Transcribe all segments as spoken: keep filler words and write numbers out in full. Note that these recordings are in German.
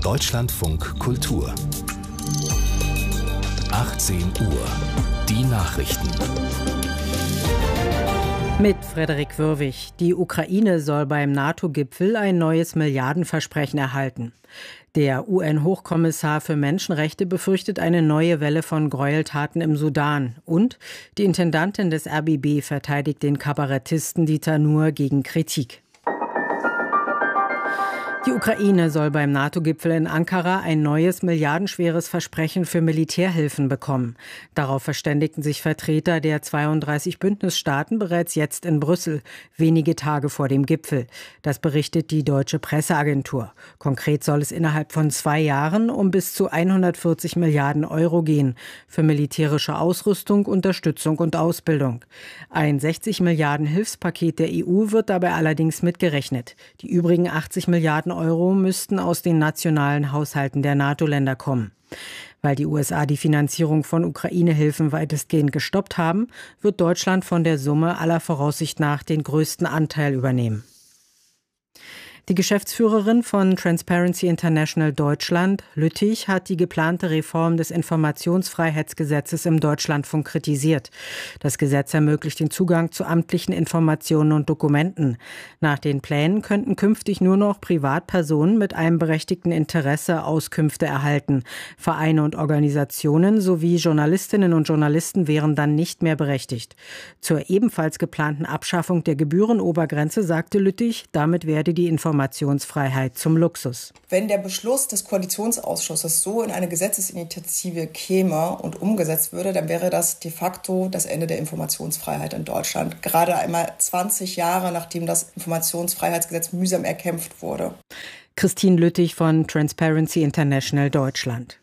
Deutschlandfunk Kultur. achtzehn Uhr. Die Nachrichten. Mit Frederik Würwig. Die Ukraine soll beim NATO-Gipfel ein neues Milliardenversprechen erhalten. Der U N-Hochkommissar für Menschenrechte befürchtet eine neue Welle von Gräueltaten im Sudan. Und die Intendantin des R B B verteidigt den Kabarettisten Dieter Nuhr gegen Kritik. Die Ukraine soll beim NATO-Gipfel in Ankara ein neues milliardenschweres Versprechen für Militärhilfen bekommen. Darauf verständigten sich Vertreter der zweiunddreißig Bündnisstaaten bereits jetzt in Brüssel, wenige Tage vor dem Gipfel. Das berichtet die deutsche Presseagentur. Konkret soll es innerhalb von zwei Jahren um bis zu hundertvierzig Milliarden Euro gehen für militärische Ausrüstung, Unterstützung und Ausbildung. Ein sechzig Milliarden Hilfspaket der E U wird dabei allerdings mitgerechnet. Die übrigen achtzig Milliarden Euro müssten aus den nationalen Haushalten der NATO-Länder kommen. Weil die U S A die Finanzierung von Ukraine-Hilfen weitestgehend gestoppt haben, wird Deutschland von der Summe aller Voraussicht nach den größten Anteil übernehmen. Die Geschäftsführerin von Transparency International Deutschland, Lüttich, hat die geplante Reform des Informationsfreiheitsgesetzes im Deutschlandfunk kritisiert. Das Gesetz ermöglicht den Zugang zu amtlichen Informationen und Dokumenten. Nach den Plänen könnten künftig nur noch Privatpersonen mit einem berechtigten Interesse Auskünfte erhalten. Vereine und Organisationen sowie Journalistinnen und Journalisten wären dann nicht mehr berechtigt. Zur ebenfalls geplanten Abschaffung der Gebührenobergrenze sagte Lüttich, damit werde die Informationsfreiheit Informationsfreiheit zum Luxus. Wenn der Beschluss des Koalitionsausschusses so in eine Gesetzesinitiative käme und umgesetzt würde, dann wäre das de facto das Ende der Informationsfreiheit in Deutschland. Gerade einmal zwanzig Jahre, nachdem das Informationsfreiheitsgesetz mühsam erkämpft wurde. Christine Lüttich von Transparency International Deutschland.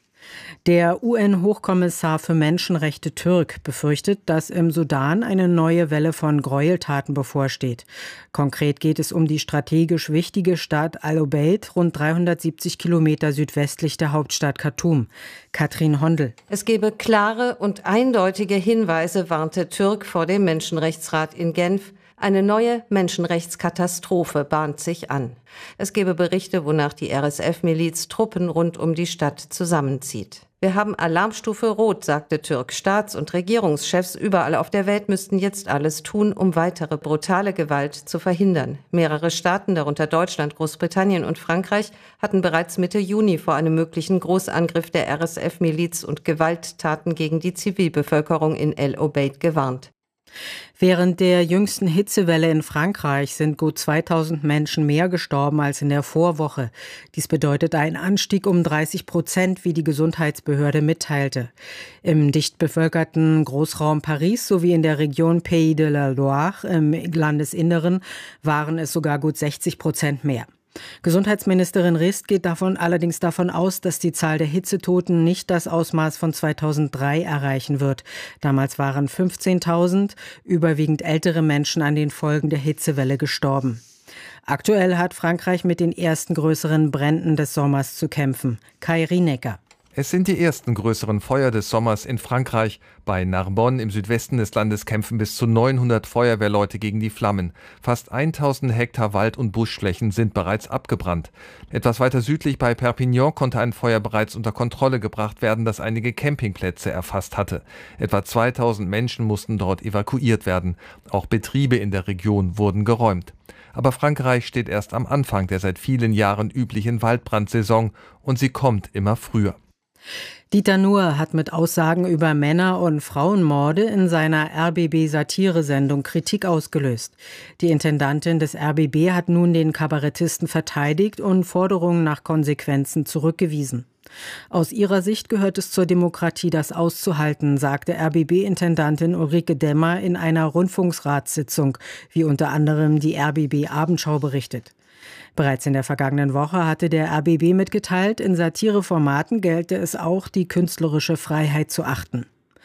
Der U N-Hochkommissar für Menschenrechte Türk befürchtet, dass im Sudan eine neue Welle von Gräueltaten bevorsteht. Konkret geht es um die strategisch wichtige Stadt Al-Obeid, rund dreihundertsiebzig Kilometer südwestlich der Hauptstadt Khartoum. Katrin Hondel. Es gebe klare und eindeutige Hinweise, warnte Türk vor dem Menschenrechtsrat in Genf. Eine neue Menschenrechtskatastrophe bahnt sich an. Es gebe Berichte, wonach die R S F-Miliz Truppen rund um die Stadt zusammenzieht. Wir haben Alarmstufe Rot, sagte Türk. Staats- und Regierungschefs überall auf der Welt müssten jetzt alles tun, um weitere brutale Gewalt zu verhindern. Mehrere Staaten, darunter Deutschland, Großbritannien und Frankreich, hatten bereits Mitte Juni vor einem möglichen Großangriff der R S F-Miliz und Gewalttaten gegen die Zivilbevölkerung in El-Obeid gewarnt. Während der jüngsten Hitzewelle in Frankreich sind gut zweitausend Menschen mehr gestorben als in der Vorwoche. Dies bedeutet einen Anstieg um dreißig Prozent, wie die Gesundheitsbehörde mitteilte. Im dicht bevölkerten Großraum Paris sowie in der Region Pays de la Loire im Landesinneren waren es sogar gut sechzig Prozent mehr. Gesundheitsministerin Rist geht davon allerdings davon aus, dass die Zahl der Hitzetoten nicht das Ausmaß von zweitausenddrei erreichen wird. Damals waren fünfzehntausend, überwiegend ältere Menschen, an den Folgen der Hitzewelle gestorben. Aktuell hat Frankreich mit den ersten größeren Bränden des Sommers zu kämpfen. Kai Rienecker. Es sind die ersten größeren Feuer des Sommers in Frankreich. Bei Narbonne im Südwesten des Landes kämpfen bis zu neunhundert Feuerwehrleute gegen die Flammen. Fast tausend Hektar Wald- und Buschflächen sind bereits abgebrannt. Etwas weiter südlich bei Perpignan konnte ein Feuer bereits unter Kontrolle gebracht werden, das einige Campingplätze erfasst hatte. Etwa zweitausend Menschen mussten dort evakuiert werden. Auch Betriebe in der Region wurden geräumt. Aber Frankreich steht erst am Anfang der seit vielen Jahren üblichen Waldbrandsaison und sie kommt immer früher. Dieter Nuhr hat mit Aussagen über Männer- und Frauenmorde in seiner R B B-Satire-Sendung Kritik ausgelöst. Die Intendantin des R B B hat nun den Kabarettisten verteidigt und Forderungen nach Konsequenzen zurückgewiesen. Aus ihrer Sicht gehört es zur Demokratie, das auszuhalten, sagte R B B-Intendantin Ulrike Demmer in einer Rundfunksratssitzung, wie unter anderem die R B B-Abendschau berichtet. Bereits in der vergangenen Woche hatte der R B B mitgeteilt, in Satireformaten gelte es auch, die künstlerische Freiheit zu achten.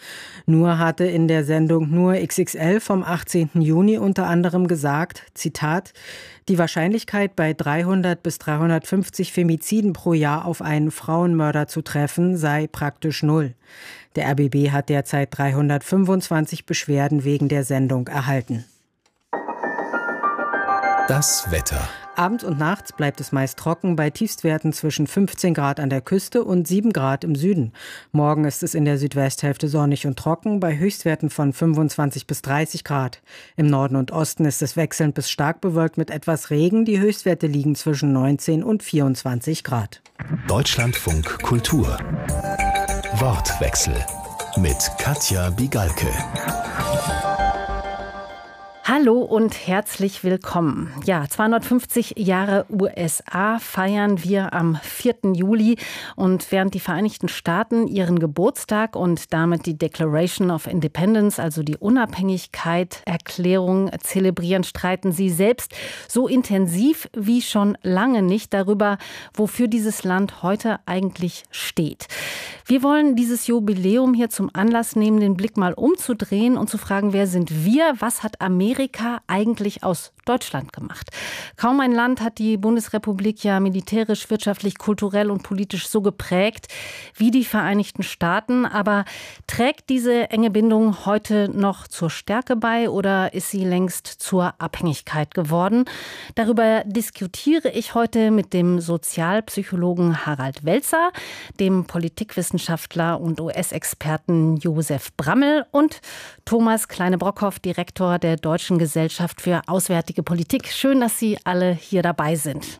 Nuhr hatte in der Sendung Nur X X L vom achtzehnten Juni unter anderem gesagt, Zitat, die Wahrscheinlichkeit bei dreihundert bis dreihundertfünfzig Femiziden pro Jahr auf einen Frauenmörder zu treffen, sei praktisch null. Der R B B hat derzeit dreihundertfünfundzwanzig Beschwerden wegen der Sendung erhalten. Das Wetter. Abends und nachts bleibt es meist trocken bei Tiefstwerten zwischen fünfzehn Grad an der Küste und sieben Grad im Süden. Morgen ist es in der Südwesthälfte sonnig und trocken bei Höchstwerten von fünfundzwanzig bis dreißig Grad. Im Norden und Osten ist es wechselnd bis stark bewölkt mit etwas Regen. Die Höchstwerte liegen zwischen neunzehn und vierundzwanzig Grad. Deutschlandfunk Kultur. Wortwechsel mit Katja Bigalke. Hallo und herzlich willkommen. Ja, zweihundertfünfzig Jahre U S A feiern wir am vierten Juli. Und während die Vereinigten Staaten ihren Geburtstag und damit die Declaration of Independence, also die Unabhängigkeit, Erklärung zelebrieren, streiten sie selbst so intensiv wie schon lange nicht darüber, wofür dieses Land heute eigentlich steht. Wir wollen dieses Jubiläum hier zum Anlass nehmen, den Blick mal umzudrehen und zu fragen, wer sind wir, was hat Amerika eigentlich aus Deutschland gemacht? Kaum ein Land hat die Bundesrepublik ja militärisch, wirtschaftlich, kulturell und politisch so geprägt wie die Vereinigten Staaten. Aber trägt diese enge Bindung heute noch zur Stärke bei oder ist sie längst zur Abhängigkeit geworden? Darüber diskutiere ich heute mit dem Sozialpsychologen Harald Welzer, dem Politikwissenschaftler und U S-Experten Josef Brammel und Thomas Kleine-Brockhoff, Direktor der Deutschen Gesellschaft für Auswärtige Politik. Schön, dass Sie alle hier dabei sind.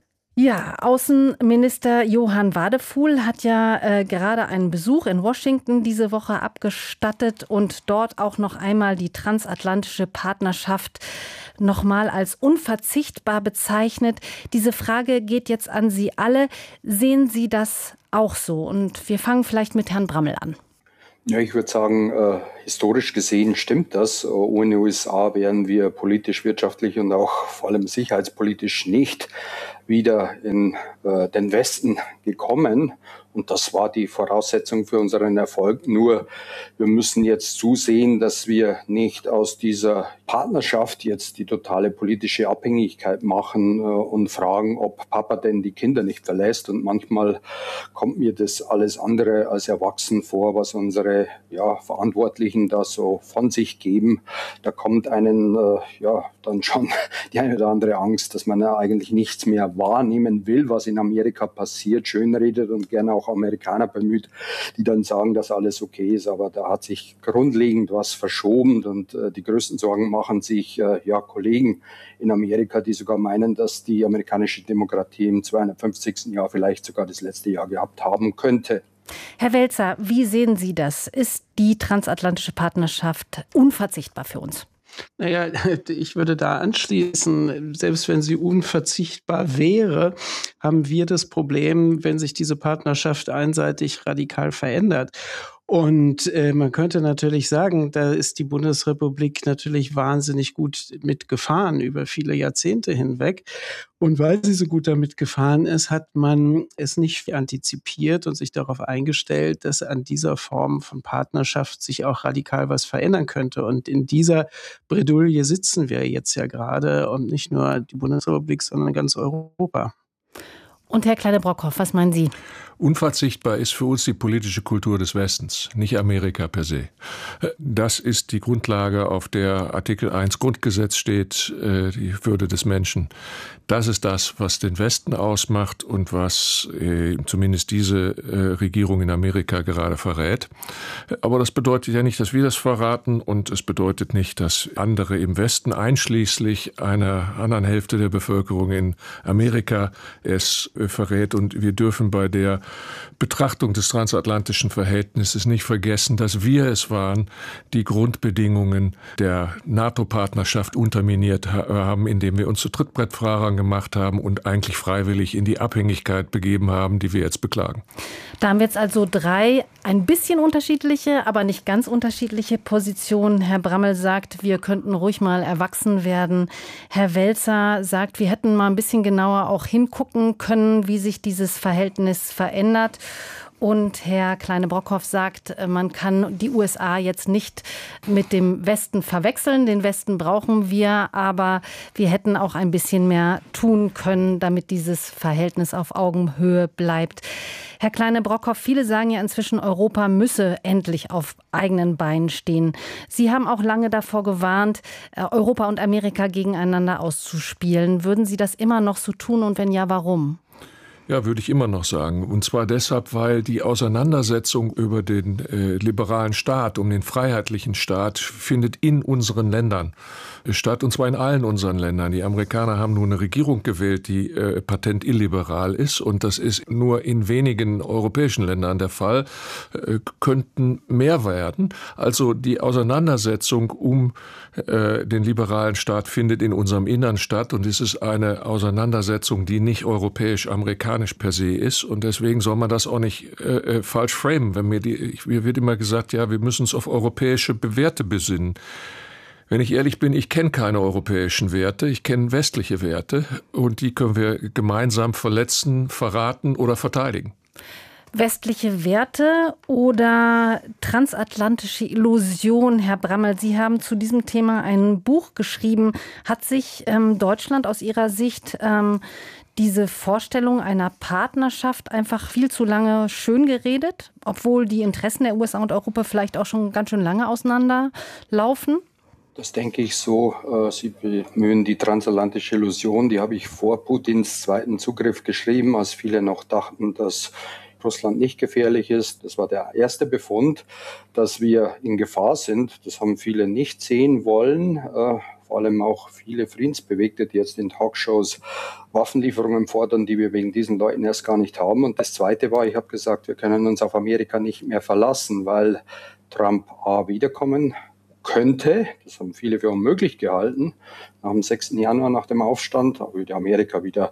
Ja, Außenminister Johann Wadefuhl hat ja äh, gerade einen Besuch in Washington diese Woche abgestattet und dort auch noch einmal die transatlantische Partnerschaft nochmal als unverzichtbar bezeichnet. Diese Frage geht jetzt an Sie alle. Sehen Sie das auch so? Und wir fangen vielleicht mit Herrn Brammel an. Ja, ich würde sagen, äh, historisch gesehen stimmt das. Ohne U S A wären wir politisch, wirtschaftlich und auch vor allem sicherheitspolitisch nicht wieder in äh, den Westen gekommen. Und das war die Voraussetzung für unseren Erfolg. Nur wir müssen jetzt zusehen, dass wir nicht aus dieser Partnerschaft jetzt die totale politische Abhängigkeit machen äh, und fragen, ob Papa denn die Kinder nicht verlässt. Und manchmal kommt mir das alles andere als erwachsen vor, was unsere ja, Verantwortlichen da so von sich geben. Da kommt einen äh, ja dann schon die eine oder andere Angst, dass man ja eigentlich nichts mehr wahrnehmen will, was in Amerika passiert, schönredet und gerne auch Amerikaner bemüht, die dann sagen, dass alles okay ist. Aber da hat sich grundlegend was verschoben und äh, die größten Sorgen machen sich äh, ja Kollegen in Amerika, die sogar meinen, dass die amerikanische Demokratie im zweihundertfünfzigsten Jahr vielleicht sogar das letzte Jahr gehabt haben könnte. Herr Welzer, wie sehen Sie das? Ist die transatlantische Partnerschaft unverzichtbar für uns? Naja, ich würde da anschließen, selbst wenn sie unverzichtbar wäre, haben wir das Problem, wenn sich diese Partnerschaft einseitig radikal verändert. Und äh, man könnte natürlich sagen, da ist die Bundesrepublik natürlich wahnsinnig gut mitgefahren über viele Jahrzehnte hinweg. Und weil sie so gut damit gefahren ist, hat man es nicht antizipiert und sich darauf eingestellt, dass an dieser Form von Partnerschaft sich auch radikal was verändern könnte. Und in dieser Bredouille sitzen wir jetzt ja gerade und nicht nur die Bundesrepublik, sondern ganz Europa. Und Herr Kleine-Brockhoff, was meinen Sie? Unverzichtbar ist für uns die politische Kultur des Westens, nicht Amerika per se. Das ist die Grundlage, auf der Artikel eins Grundgesetz steht, die Würde des Menschen. Das ist das, was den Westen ausmacht und was äh, zumindest diese äh, Regierung in Amerika gerade verrät. Aber das bedeutet ja nicht, dass wir das verraten und es bedeutet nicht, dass andere im Westen, einschließlich einer anderen Hälfte der Bevölkerung in Amerika, es äh, verrät. Und wir dürfen bei der Betrachtung des transatlantischen Verhältnisses nicht vergessen, dass wir es waren, die Grundbedingungen der NATO-Partnerschaft unterminiert haben, indem wir uns zu Trittbrettfahrern gemacht haben und eigentlich freiwillig in die Abhängigkeit begeben haben, die wir jetzt beklagen. Da haben wir jetzt also drei ein bisschen unterschiedliche, aber nicht ganz unterschiedliche Positionen. Herr Brammel sagt, wir könnten ruhig mal erwachsen werden. Herr Welzer sagt, wir hätten mal ein bisschen genauer auch hingucken können, wie sich dieses Verhältnis verändert. Und Herr Kleine-Brockhoff sagt, man kann die U S A jetzt nicht mit dem Westen verwechseln. Den Westen brauchen wir, aber wir hätten auch ein bisschen mehr tun können, damit dieses Verhältnis auf Augenhöhe bleibt. Herr Kleine-Brockhoff, viele sagen ja inzwischen, Europa müsse endlich auf eigenen Beinen stehen. Sie haben auch lange davor gewarnt, Europa und Amerika gegeneinander auszuspielen. Würden Sie das immer noch so tun und wenn ja, warum? Ja, würde ich immer noch sagen. Und zwar deshalb, weil die Auseinandersetzung über den äh, liberalen Staat, um den freiheitlichen Staat, findet in unseren Ländern statt. Und zwar in allen unseren Ländern. Die Amerikaner haben nun eine Regierung gewählt, die äh, patent illiberal ist. Und das ist nur in wenigen europäischen Ländern der Fall. Äh, könnten mehr werden. Also die Auseinandersetzung um äh, den liberalen Staat findet in unserem Innern statt. Und es ist eine Auseinandersetzung, die nicht europäisch-amerikanisch per se ist und deswegen soll man das auch nicht äh, falsch framen. Wenn mir, die, mir wird immer gesagt, ja, wir müssen uns auf europäische Werte besinnen. Wenn ich ehrlich bin, ich kenne keine europäischen Werte, ich kenne westliche Werte und die können wir gemeinsam verletzen, verraten oder verteidigen. Westliche Werte oder transatlantische Illusion, Herr Brammel, Sie haben zu diesem Thema ein Buch geschrieben. Hat sich ähm, Deutschland aus Ihrer Sicht ähm, diese Vorstellung einer Partnerschaft einfach viel zu lange schön geredet, obwohl die Interessen der U S A und Europa vielleicht auch schon ganz schön lange auseinanderlaufen? Das denke ich so. Sie bemühen die transatlantische Illusion. Die habe ich vor Putins zweiten Zugriff geschrieben, als viele noch dachten, dass Russland nicht gefährlich ist. Das war der erste Befund, dass wir in Gefahr sind. Das haben viele nicht sehen wollen. Vor allem auch viele Friedensbewegte, die jetzt in Talkshows Waffenlieferungen fordern, die wir wegen diesen Leuten erst gar nicht haben. Und das Zweite war, ich habe gesagt, wir können uns auf Amerika nicht mehr verlassen, weil Trump A wiederkommen könnte. Das haben viele für unmöglich gehalten. Nach dem sechsten Januar, nach dem Aufstand, würde Amerika wieder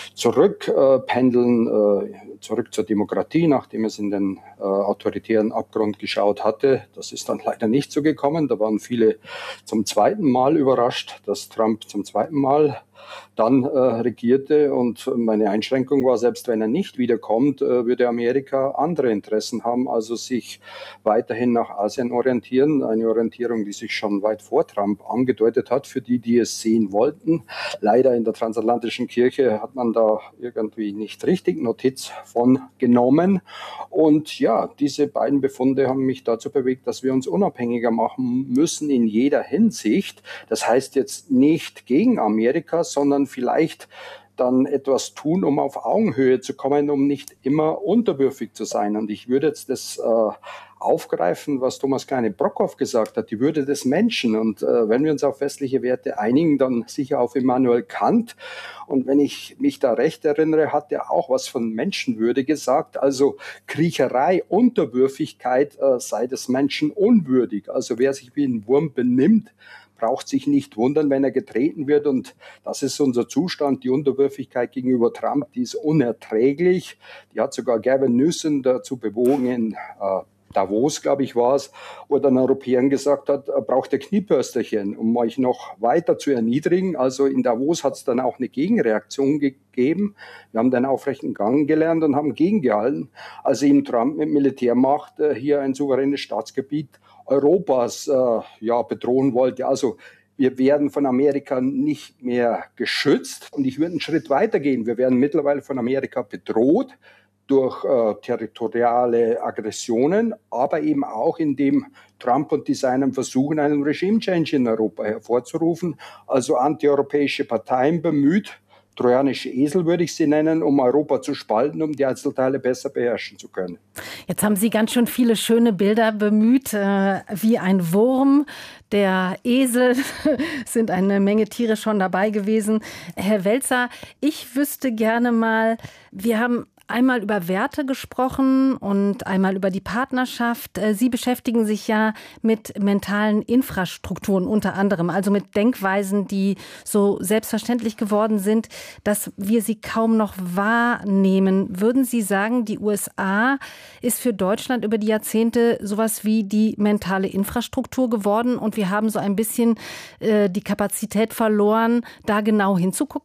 zurückpendeln, äh, zurück zur Demokratie, nachdem es in den äh, autoritären Abgrund geschaut hatte. Das ist dann leider nicht so gekommen. Da waren viele zum zweiten Mal überrascht, dass Trump zum zweiten Mal dann äh, regierte. Und meine Einschränkung war, selbst wenn er nicht wiederkommt, äh, würde Amerika andere Interessen haben, also sich weiterhin nach Asien orientieren. Eine Orientierung, die sich schon weit vor Trump angedeutet hat, für die, die es sehen wollten. Leider in der transatlantischen Kirche hat man da irgendwie nicht richtig Notiz von genommen. Und ja, diese beiden Befunde haben mich dazu bewegt, dass wir uns unabhängiger machen müssen in jeder Hinsicht. Das heißt jetzt nicht gegen Amerika, sondern vielleicht dann etwas tun, um auf Augenhöhe zu kommen, um nicht immer unterwürfig zu sein. Und ich würde jetzt das äh, aufgreifen, was Thomas Kleine-Brockhoff gesagt hat, die Würde des Menschen. Und äh, wenn wir uns auf westliche Werte einigen, dann sicher auf Immanuel Kant. Und wenn ich mich da recht erinnere, hat er auch was von Menschenwürde gesagt. Also Kriecherei, Unterwürfigkeit äh, sei des Menschen unwürdig. Also wer sich wie ein Wurm benimmt, braucht sich nicht wundern, wenn er getreten wird. Und das ist unser Zustand. Die Unterwürfigkeit gegenüber Trump, die ist unerträglich. Die hat sogar Gavin Newsom dazu bewogen, in äh, Davos, glaube ich, war es, wo den Europäern gesagt hat, braucht ihr Kniepörsterchen, um euch noch weiter zu erniedrigen. Also in Davos hat es dann auch eine Gegenreaktion gegeben. Wir haben den aufrechten Gang gelernt und haben gegengehalten. Also ihm Trump mit Militärmacht äh, hier ein souveränes Staatsgebiet Europas äh, ja, bedrohen wollte. Also wir werden von Amerika nicht mehr geschützt. Und ich würde einen Schritt weiter gehen. Wir werden mittlerweile von Amerika bedroht durch äh, territoriale Aggressionen, aber eben auch indem Trump und die Seinen versuchen, einen Regime-Change in Europa hervorzurufen. Also antieuropäische Parteien bemüht, trojanische Esel würde ich sie nennen, um Europa zu spalten, um die Einzelteile besser beherrschen zu können. Jetzt haben Sie ganz schön viele schöne Bilder bemüht, äh, wie ein Wurm. Der Esel, sind eine Menge Tiere schon dabei gewesen. Herr Welzer, ich wüsste gerne mal, wir haben einmal über Werte gesprochen und einmal über die Partnerschaft. Sie beschäftigen sich ja mit mentalen Infrastrukturen unter anderem, also mit Denkweisen, die so selbstverständlich geworden sind, dass wir sie kaum noch wahrnehmen. Würden Sie sagen, die U S A ist für Deutschland über die Jahrzehnte sowas wie die mentale Infrastruktur geworden und wir haben so ein bisschen äh, die Kapazität verloren, da genau hinzugucken?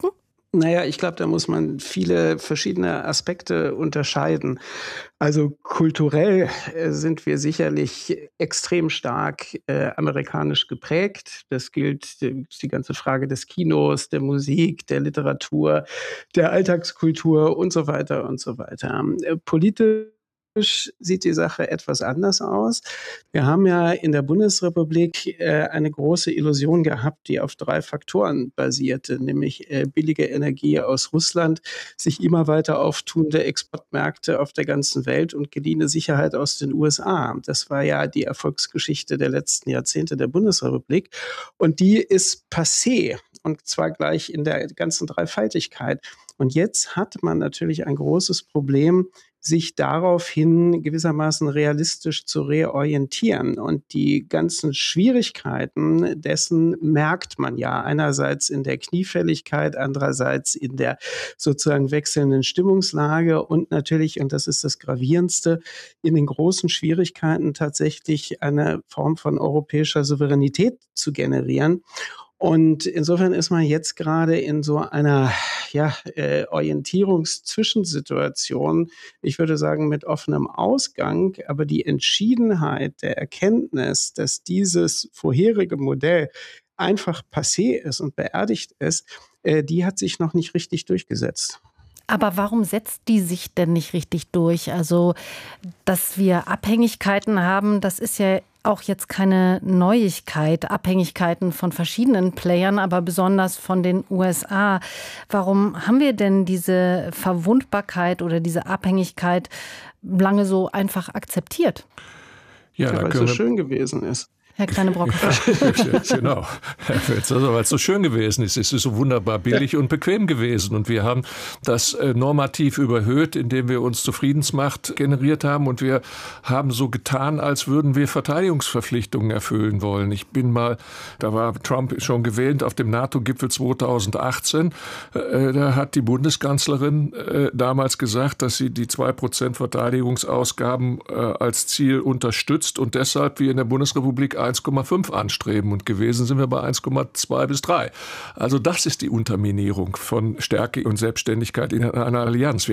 Naja, ich glaube, da muss man viele verschiedene Aspekte unterscheiden. Also kulturell äh, sind wir sicherlich extrem stark äh, amerikanisch geprägt. Das gilt äh, die ganze Frage des Kinos, der Musik, der Literatur, der Alltagskultur und so weiter und so weiter. Äh, politisch sieht die Sache etwas anders aus. Wir haben ja in der Bundesrepublik äh, eine große Illusion gehabt, die auf drei Faktoren basierte, nämlich äh, billige Energie aus Russland, sich immer weiter auftunende Exportmärkte auf der ganzen Welt und geliehene Sicherheit aus den U S A. Das war ja die Erfolgsgeschichte der letzten Jahrzehnte der Bundesrepublik und die ist passé und zwar gleich in der ganzen Dreifaltigkeit. Und jetzt hat man natürlich ein großes Problem, sich daraufhin gewissermaßen realistisch zu reorientieren. Und die ganzen Schwierigkeiten dessen merkt man ja einerseits in der Kniefälligkeit, andererseits in der sozusagen wechselnden Stimmungslage und natürlich, und das ist das Gravierendste, in den großen Schwierigkeiten tatsächlich eine Form von europäischer Souveränität zu generieren. Und insofern ist man jetzt gerade in so einer ja, äh, Orientierungszwischensituation, ich würde sagen mit offenem Ausgang, aber die Entschiedenheit der Erkenntnis, dass dieses vorherige Modell einfach passé ist und beerdigt ist, äh, die hat sich noch nicht richtig durchgesetzt. Aber warum setzt die sich denn nicht richtig durch? Also, dass wir Abhängigkeiten haben, das ist ja auch jetzt keine Neuigkeit. Abhängigkeiten von verschiedenen Playern, aber besonders von den U S A. Warum haben wir denn diese Verwundbarkeit oder diese Abhängigkeit lange so einfach akzeptiert? Ja, ja weil es so schön gewesen ist. Herr Kleine-Brock. Genau, also, weil es so schön gewesen ist. Es ist so wunderbar billig ja. und bequem gewesen. Und wir haben das äh, normativ überhöht, indem wir uns Zufriedensmacht generiert haben. Und wir haben so getan, als würden wir Verteidigungsverpflichtungen erfüllen wollen. Ich bin mal, da war Trump schon gewählt, auf dem NATO-Gipfel zweitausendachtzehn. Äh, da hat die Bundeskanzlerin äh, damals gesagt, dass sie die zwei Prozent Verteidigungsausgaben äh, als Ziel unterstützt und deshalb wir in der Bundesrepublik eins Komma fünf anstreben und gewesen sind wir bei eins Komma zwei bis drei. Also das ist die Unterminierung von Stärke und Selbstständigkeit in einer Allianz. Wir